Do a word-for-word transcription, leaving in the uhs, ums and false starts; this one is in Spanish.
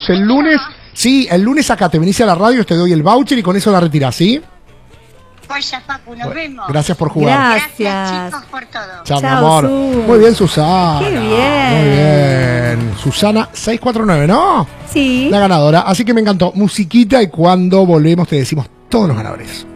vemos el lunes. Sí, el lunes acá te venís a la radio, te doy el voucher y con eso la retirás, ¿sí? Pues ya, Facu, nos vemos. Gracias por jugar. Gracias, Gracias. chicos, por todo. Chao, mi Chao, amor. Su. Muy bien, Susana. Qué bien. Muy bien. Susana seiscientos cuarenta y nueve, ¿no? Sí. La ganadora. Así que me encantó. Musiquita y cuando volvemos te decimos todos los ganadores.